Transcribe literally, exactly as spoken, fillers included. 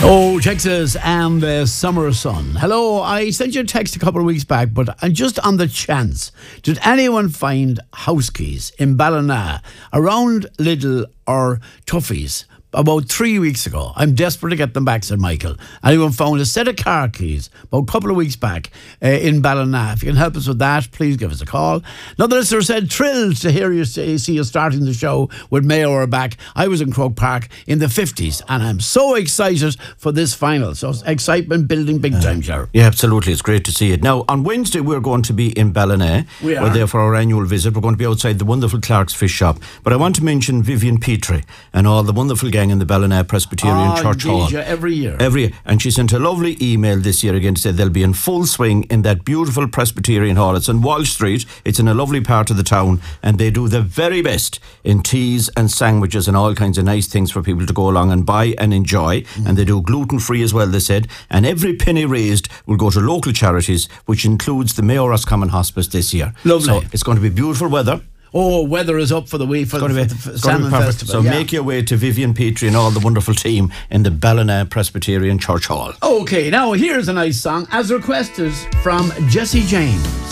Oh, Texas and the summer sun. Hello, I sent you a text a couple of weeks back, but just on the chance, did anyone find house keys in Ballina around Lidl or Tuffy's about three weeks ago? I'm desperate to get them back, said Michael. Anyone found a set of car keys about a couple of weeks back uh, in Ballina? If you can help us with that, please give us a call. Another listener said, thrilled to hear you say, see you starting the show with Mayo are back. I was in Croke Park in the fifties and I'm so excited for this final. So excitement building big time, Ger. Yeah, absolutely. It's great to see it. Now, on Wednesday, we're going to be in Ballina. We are. We're there for our annual visit. We're going to be outside the wonderful Clark's Fish Shop. But I want to mention Vivian Petrie and all the wonderful gang in the Ballina Presbyterian oh, Church Hall. Hall. Every year. Every year. And she sent a lovely email this year again to say they'll be in full swing in that beautiful Presbyterian Hall. It's on Wall Street. It's in a lovely part of the town. And they do the very best in teas and sandwiches and all kinds of nice things for people to go along and buy and enjoy. Mm. And they do gluten-free as well, they said. And every penny raised will go to local charities, which includes the Mayo Roscommon Hospice this year. Lovely. So it's going to be beautiful weather. Oh, weather is up for the week for, it's the, be, for the Salmon Festival. So yeah. make your way to Vivian Petrie and all the wonderful team in the Ballina Presbyterian Church Hall. Okay, now here's a nice song as requested from Jessie Jane.